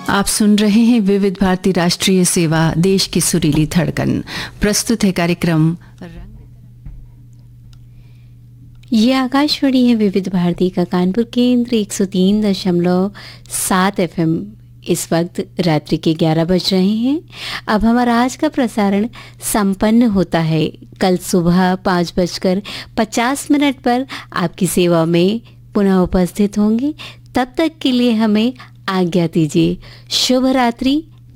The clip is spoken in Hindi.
आप सुन रहे हैं विविध भारती राष्ट्रीय सेवा, देश की सुरीली धड़कन। प्रस्तुत है कार्यक्रम ये आकाशवाणी है विविध भारती का कानपुर केंद्र 103.7 FM। इस वक्त रात्रि के 11 बज रहे हैं। अब हमारा आज का प्रसारण संपन्न होता है। कल सुबह 5:50 पर आपकी सेवा में पुनः उपस्थित होंगे। तब तक के लिए हमें आज्ञा दीजिए। शुभ रात्रि।